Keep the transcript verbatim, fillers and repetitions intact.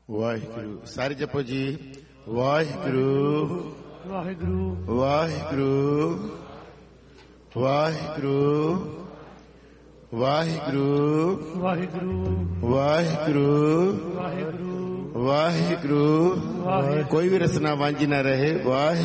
ਵਾਹਿਗੁਰੂ। ਸਾਰੇ ਜਪੋ ਜੀ। ਵਾਹਿਗੁਰੂ ਵਾਹਿਗੁਰੂ ਵਾਹਿਗੁਰੂ ਵਾਹਿਗੁਰੂ ਵਾਹਿਗੁਰੂ ਵਾਹਿਗੁਰੂ ਵਾਹਿਗੁਰੂ ਵਾਹਿਗੁਰੂ ਵਾਹਿਗੁਰੂ। ਕੋਈ ਵੀ ਰਸਨਾ ਵਾਂਝੀ ਨਾ ਰਹੇ। ਵਾਹਿ